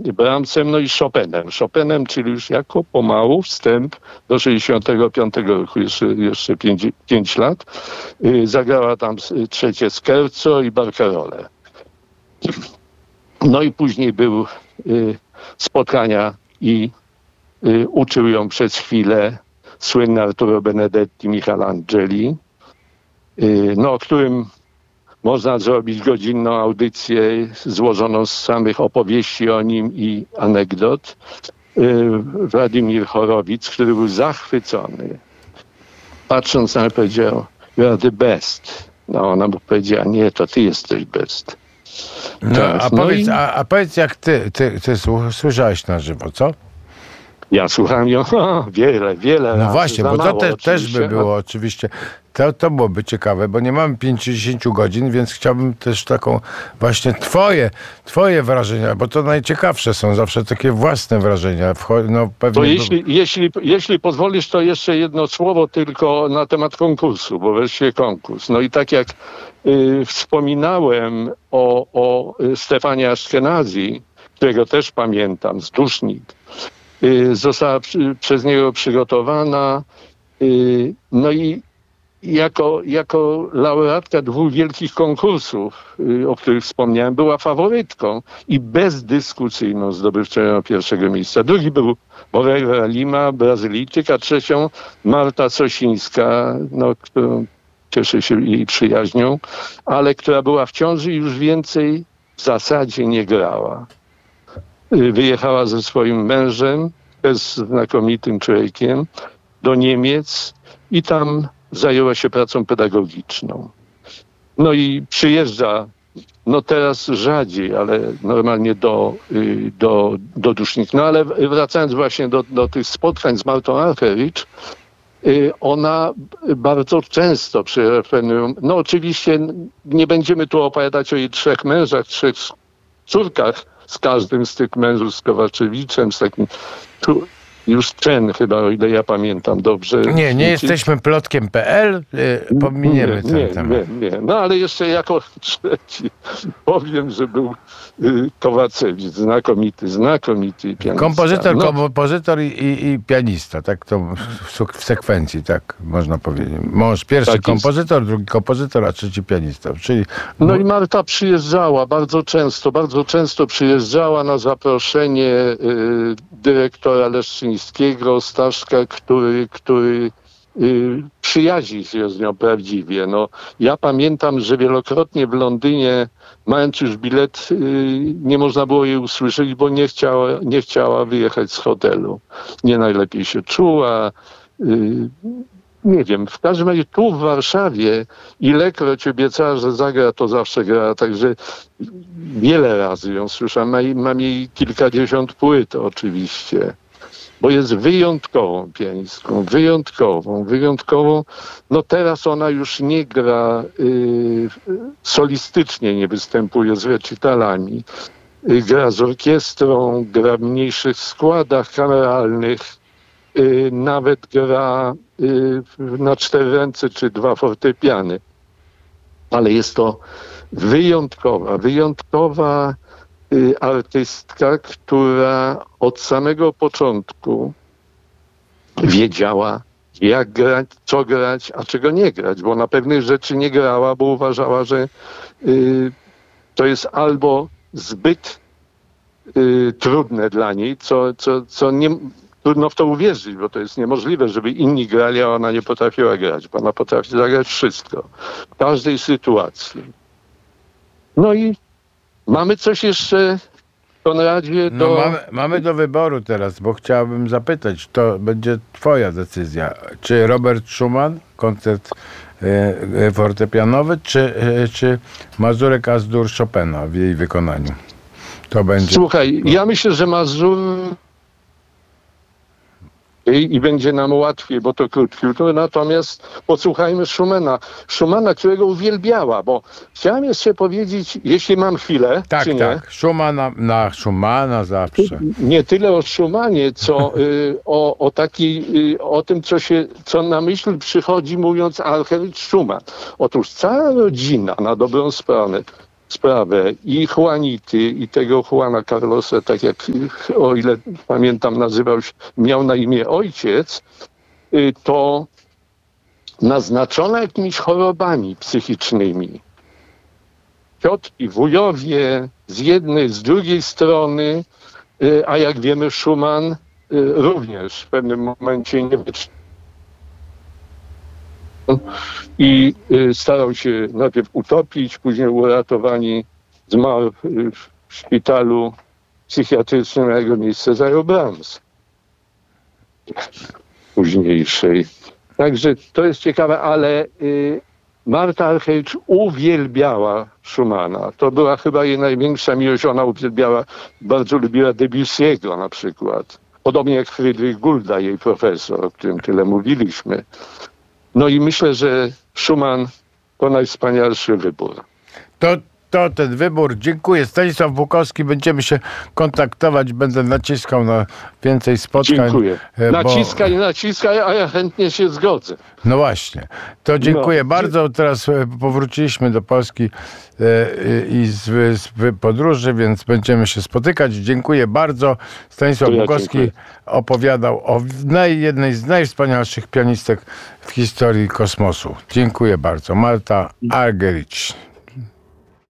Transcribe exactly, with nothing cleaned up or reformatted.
Brahmsem, no i Chopinem. Chopinem, czyli już jako pomału wstęp do sześćdziesiątego piątego roku, jeszcze, jeszcze pięć, pięć lat. Zagrała tam trzecie scherzo i barcarole. No i później były spotkania i uczył ją przez chwilę słynny Arturo Benedetti, Michelangeli, no, o którym można zrobić godzinną audycję złożoną z samych opowieści o nim i anegdot. Władimir Chorowic, który był zachwycony. Patrząc na mnie, powiedział: "You are the best". No, ona mu powiedziała: "Nie, to ty jesteś best". No, tak, a, no powiedz, i... a, a powiedz, jak ty, ty, ty słyszałeś na żywo, co? Ja słuchałem ją o, wiele, wiele No razy. właśnie, Za bo to mało, te, też by oczywiście. było oczywiście, to, to byłoby ciekawe, bo nie mamy pięćdziesiąt godzin, więc chciałbym też taką właśnie twoje, twoje wrażenia, bo to najciekawsze są zawsze takie własne wrażenia. No, pewnie To by... jeśli, jeśli, jeśli pozwolisz, to jeszcze jedno słowo tylko na temat konkursu, bo wreszcie konkurs. No i tak jak y, wspominałem o, o Stefanie Aszkenazi, którego też pamiętam, Zdusznik, y, została przy, przez niego przygotowana, y, no i jako, jako laureatka dwóch wielkich konkursów, y, o których wspomniałem, była faworytką i bezdyskusyjną zdobywczynią pierwszego miejsca. Drugi był Moreira Lima, Brazylijczyk, a trzecią Marta Sosińska, no, którą cieszę się jej przyjaźnią, ale która była w ciąży i już więcej w zasadzie nie grała. Y, wyjechała ze swoim mężem, też znakomitym człowiekiem, do Niemiec i tam zajęła się pracą pedagogiczną. No i przyjeżdża, no teraz rzadziej, ale normalnie do, do, do Dusznik. No ale wracając właśnie do, do tych spotkań z Martą Argerich, ona bardzo często przy referendum, no oczywiście nie będziemy tu opowiadać o jej trzech mężach, trzech córkach, z każdym z tych mężów, z Kowaczewiczem, z takim... Już ten chyba, o ile ja pamiętam dobrze. Nie, nie jesteśmy plotkiem kropka pe el, yy, pominiemy nie, ten nie, temat. Nie, nie. No ale jeszcze jako trzeci powiem, że był y, Kowacewicz, znakomity, znakomity pianista. Kompozytor, no. kompozytor i, i, i pianista, tak to w, w sekwencji, tak można powiedzieć. Mąż pierwszy Tak kompozytor, jest. drugi kompozytor, a trzeci pianista. Czyli... No i Marta przyjeżdżała bardzo często, bardzo często przyjeżdżała na zaproszenie y, dyrektora Leszczyńskiego, Staszka, który, który y, przyjaźni się z nią prawdziwie. No, ja pamiętam, że wielokrotnie w Londynie, mając już bilet, y, nie można było jej usłyszeć, bo nie chciała, nie chciała wyjechać z hotelu. Nie najlepiej się czuła. Y, nie wiem, w każdym razie tu w Warszawie ilekroć obiecała, że zagra, to zawsze grała, także wiele razy ją słyszałem. Mam, mam jej kilkadziesiąt płyt oczywiście, bo jest wyjątkową pianistką, wyjątkową, wyjątkową. No teraz ona już nie gra y, solistycznie, nie występuje z recitalami. Y, gra z orkiestrą, gra w mniejszych składach kameralnych, y, nawet gra y, na cztery ręce czy dwa fortepiany. Ale jest to wyjątkowa, wyjątkowa y, artystka, która od samego początku wiedziała, jak grać, co grać, a czego nie grać, bo na pewnych rzeczy nie grała, bo uważała, że y, to jest albo zbyt y, trudne dla niej, co, co, co nie... Trudno w to uwierzyć, bo to jest niemożliwe, żeby inni grali, a ona nie potrafiła grać, bo ona potrafi zagrać wszystko. W każdej sytuacji. No i mamy coś jeszcze, Konradzie, do... No mamy, mamy do wyboru teraz, bo chciałbym zapytać, to będzie twoja decyzja. Czy Robert Schumann, koncert e, fortepianowy, czy, e, czy Mazurek As-Dur Chopina w jej wykonaniu? To będzie... Słuchaj, ja myślę, że Mazur... I, I będzie nam łatwiej, bo to krótki utwór. Natomiast posłuchajmy Schumana. Schumana, którego uwielbiała, bo chciałem jeszcze powiedzieć, jeśli mam chwilę, tak, czy nie? Tak, Schumana, na Schumana zawsze. Nie tyle o Schumanie, co y, o, o, taki, y, o tym, co, się, co na myśl przychodzi, mówiąc Argerich Schumann. Otóż cała rodzina, na dobrą sprawę, sprawę i Juanity, i tego Juana Carlosa, tak jak, o ile pamiętam, nazywał się, miał na imię ojciec, to naznaczone jakimiś chorobami psychicznymi. Ciotki, wujowie z jednej, z drugiej strony, a jak wiemy, Schumann również w pewnym momencie nie wytrzymał i starał się najpierw utopić, później uratowani, zmarł w szpitalu psychiatrycznym, na jego miejsce zajął Brahms późniejszej. Także to jest ciekawe, ale y, Marta Argerich uwielbiała Schumanna. To była chyba jej największa miłość. Ona uwielbiała, bardzo lubiła Debussy'ego na przykład. Podobnie jak Friedrich Gulda, jej profesor, o którym tyle mówiliśmy. No i myślę, że Schumann to najwspanialszy wybór. To, to ten wybór. Dziękuję. Stanisław Bukowski. Będziemy się kontaktować. Będę naciskał na więcej spotkań. Dziękuję. Bo... Naciskaj, naciskaj, a ja chętnie się zgodzę. No właśnie. To dziękuję no. bardzo. Teraz powróciliśmy do Polski e, i z, z podróży, więc będziemy się spotykać. Dziękuję bardzo. Stanisław ja Bukowski dziękuję. opowiadał o naj, jednej z najwspanialszych pianistek w historii kosmosu. Dziękuję bardzo. Marta Argerich.